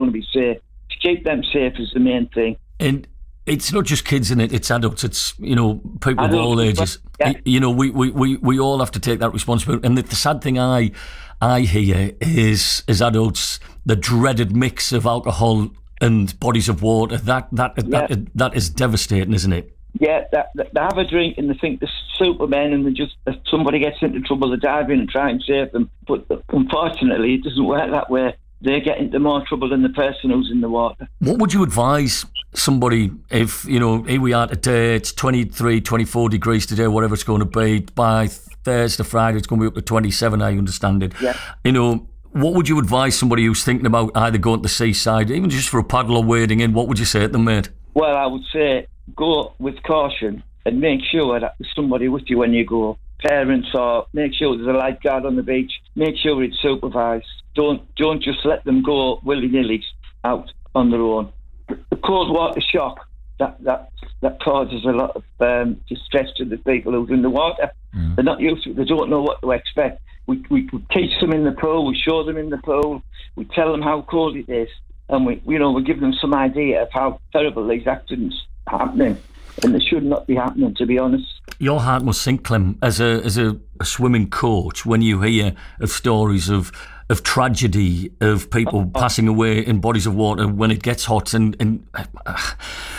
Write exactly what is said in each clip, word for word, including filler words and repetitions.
to be safe. To keep them safe is the main thing. And it's not just kids in it, it's adults, it's, you know, people adults, of all ages. Yeah. You know, we, we, we, we all have to take that responsibility. And the, the sad thing I I hear is, as adults, the dreaded mix of alcohol and bodies of water. That that yeah. that, that is devastating, isn't it? Yeah, that, that, they have a drink and they think they're Superman, and they just, if somebody gets into trouble, they dive in and try and save them. But unfortunately, it doesn't work that way. They get into more trouble than the person who's in the water. What would you advise somebody if, you know, here we are today, it's twenty-three, twenty-four degrees today, whatever it's going to be, by Thursday, Friday, it's going to be up to twenty-seven, I understand it. Yeah. You know, what would you advise somebody who's thinking about either going to the seaside, even just for a paddle or wading in? What would you say to them, mate? Well, I would say go with caution and make sure that there's somebody with you when you go. Parents, or make sure there's a lifeguard on the beach. Make sure it's supervised. Don't don't just let them go willy-nilly out on their own. The cold water shock, that that that causes a lot of um, distress to the people who's in the water. Mm. They're not used to it. They don't know what to expect. We, we we teach them in the pool. We show them in the pool. We tell them how cold it is, and we you know we give them some idea of how terrible these accidents are happening, and they should not be happening, to be honest. Your heart must sink, Clem, as a as a, a swimming coach, when you hear of stories of of tragedy, of people passing away in bodies of water when it gets hot. And, and uh,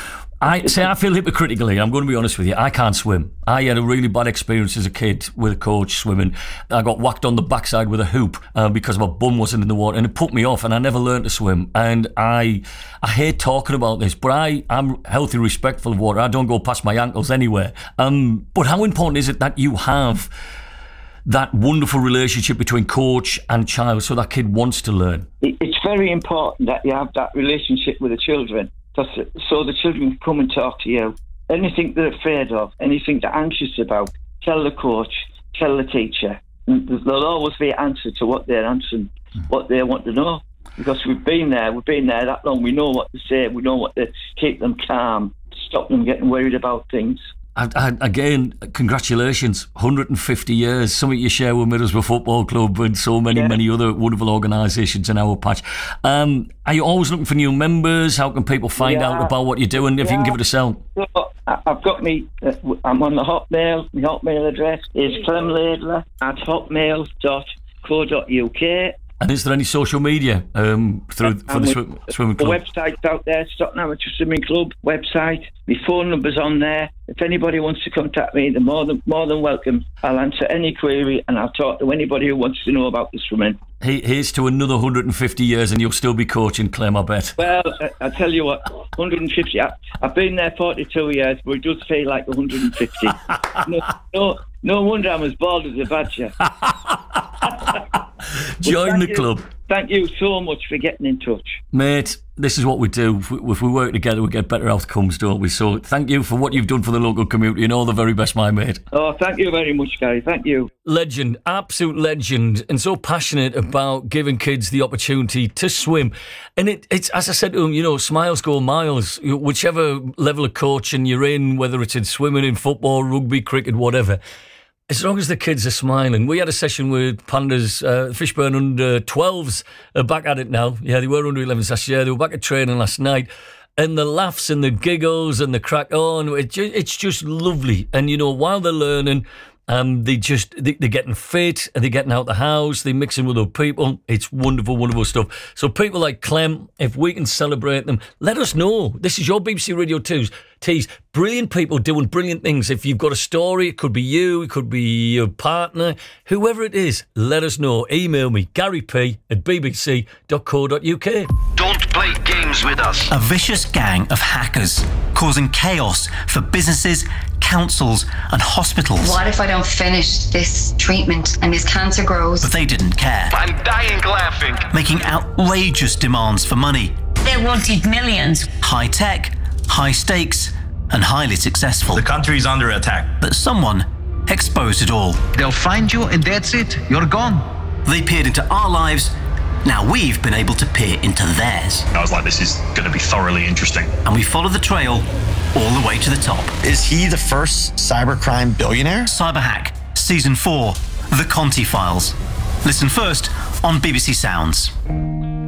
I say I feel hypocritically, I'm going to be honest with you, I can't swim. I had a really bad experience as a kid with a coach swimming. I got whacked on the backside with a hoop uh, because my bum wasn't in the water, and it put me off, and I never learned to swim. And I I hate talking about this, but I am healthy, respectful of water. I don't go past my ankles anywhere. Um, but how important is it that you have that wonderful relationship between coach and child, so that kid wants to learn? It's very important that you have that relationship with the children, so the children can come and talk to you. Anything they're afraid of, anything they're anxious about, tell the coach, tell the teacher. And there'll always be an answer to what they're answering, what they want to know. Because we've been there, we've been there that long. We know what to say, we know what to keep them calm, stop them getting worried about things. I, I, again, congratulations, one hundred fifty years, something you share with Middlesbrough Football Club and so many, yeah. many other wonderful organisations in our patch. Um, are you always looking for new members? How can people find yeah. out about what you're doing, if yeah. you can give it a sell? So, I've got me, uh, I'm on the Hotmail, my Hotmail address is clemlaidler at hotmail dot co dot uk. And is there any social media um, through for the swim, swimming club? The website's out there, Stockton Amateur Swimming Club website. My phone number's on there. If anybody wants to contact me, they're more than more than welcome. I'll answer any query, and I'll talk to anybody who wants to know about the swimming. He, here's to another one hundred fifty years, and you'll still be coaching, Clem, I bet. Well, I, I tell you what, one hundred fifty. I, I've been there forty-two years, but it does feel like one hundred fifty. no, no, no wonder I'm as bald as a badger. Join the you, club. Thank you so much for getting in touch. Mate, this is what we do. If we, if we work together, we get better outcomes, don't we? So thank you for what you've done for the local community, and all the very best, my mate. Oh, thank you very much, Gary. Thank you. Legend, absolute legend, and so passionate about giving kids the opportunity to swim. And it, it's, as I said to him, you know, smiles go miles. Whichever level of coaching you're in, whether it's in swimming, in football, rugby, cricket, whatever, as long as the kids are smiling. We had a session with Pandas, uh, Fishburn under twelves, are back at it now. Yeah, they were under elevens last year. They were back at training last night. And the laughs and the giggles and the crack on, it ju- it's just lovely. And, you know, while they're learning, um, they just, they, they're getting fit, and they're getting out the house, they're mixing with other people. It's wonderful, wonderful stuff. So people like Clem, if we can celebrate them, let us know. This is your B B C Radio two's Tees. Brilliant people doing brilliant things. If you've got a story, it could be you, it could be your partner, whoever it is, let us know. Email me, Gary P at b b c dot co dot u k. Don't play games with us. A vicious gang of hackers causing chaos for businesses, councils and hospitals. What if I don't finish this treatment and this cancer grows? But they didn't care. I'm dying laughing. Making outrageous demands for money. They wanted millions. High tech, high stakes and highly successful. The country is under attack. But someone exposed it all. They'll find you and that's it. You're gone. They peered into our lives. Now we've been able to peer into theirs. I was like, this is going to be thoroughly interesting. And we followed the trail all the way to the top. Is he the first cybercrime billionaire? Cyberhack, Season four, The Conti Files. Listen first on B B C Sounds.